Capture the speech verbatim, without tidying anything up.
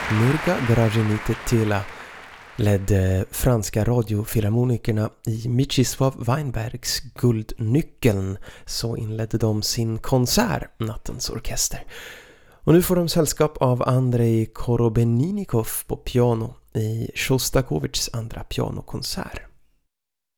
Mirga Gražinytė-Tyla ledde franska radiofilharmonikerna i Mieczysław Weinbergs Guldnyckeln, så inledde de sin konsert, Nattens orkester. Och nu får de sällskap av Andrei Korobeninnikov på piano i Sjostakovitjs andra pianokonsert.